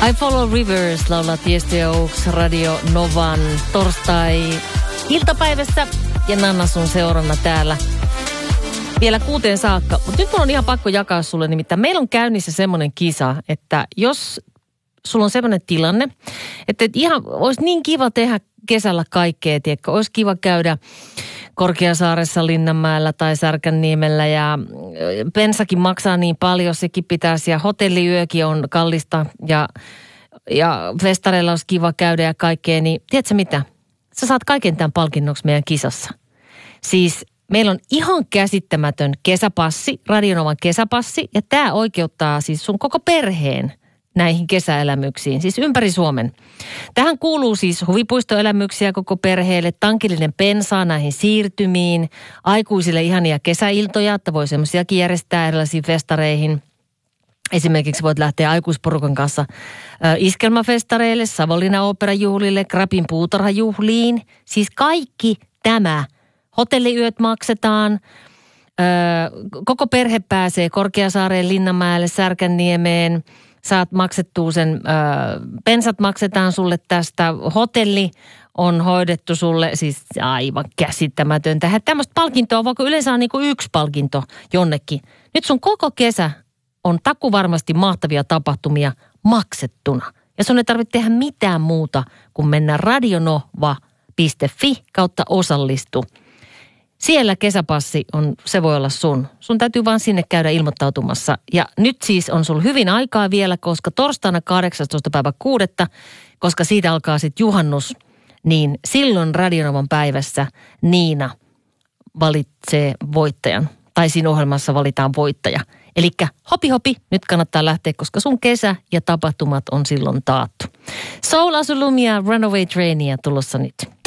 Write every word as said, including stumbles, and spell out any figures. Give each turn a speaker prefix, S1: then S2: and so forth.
S1: I Follow Rivers laulaa Tiesto ja Oaks Radio Novan torstai-iltapäivässä. Ja Nanna sun seurana täällä vielä kuuteen saakka. Mutta nyt mun on ihan pakko jakaa sulle, nimittäin meillä on käynnissä semmoinen kisa, että jos sulla on semmoinen tilanne, että ihan olisi niin kiva tehdä kesällä kaikkea, tiedätkö? Olisi kiva käydä Korkeasaaressa, Linnanmäellä tai Särkänniemellä ja bensakin maksaa niin paljon, sekin pitäisi ja hotelliyökin on kallista ja, ja festareilla olisi kiva käydä ja kaikkea, niin tiedätkö mitä? Sä saat kaiken tämän palkinnoksi meidän kisassa. Siis meillä on ihan käsittämätön kesäpassi, Radionovan kesäpassi ja tämä oikeuttaa siis sun koko perheen näihin kesäelämyksiin, siis ympäri Suomen. Tähän kuuluu siis huvipuistoelämyksiä koko perheelle, tankillinen pensaa näihin siirtymiin, aikuisille ihania kesäiltoja, että voi semmoisiakin järjestää erilaisiin festareihin. Esimerkiksi voit lähteä aikuisporukan kanssa ö, iskelmäfestareille, Savonlinnan oopperajuhlille, Krapin puutarhajuhliin. Siis kaikki tämä. Hotelliyöt maksetaan, ö, koko perhe pääsee Korkeasaareen, Linnanmäelle, Särkänniemeen. Saat maksettua sen, ö, pensat maksetaan sulle tästä, hotelli on hoidettu sulle, siis aivan käsittämätöntä. Tämmöistä palkintoa, vaikka yleensä on niin kuin yksi palkinto jonnekin. Nyt sun koko kesä on takuvarmasti mahtavia tapahtumia maksettuna. Ja sun ei tarvitse tehdä mitään muuta kuin mennä radionova piste fi kautta osallistu. Siellä kesäpassi on, se voi olla sun. Sun täytyy vaan sinne käydä ilmoittautumassa. Ja nyt siis on sulla hyvin aikaa vielä, koska torstaina kahdeksastoista päivä kuudetta, koska siitä alkaa sitten juhannus, niin silloin Radionovan päivässä Niina valitsee voittajan. Tai siinä ohjelmassa valitaan voittaja. Elikkä hopi hopi, nyt kannattaa lähteä, koska sun kesä ja tapahtumat on silloin taattu. Soul Asylumia, Runaway Trainia tulossa nyt.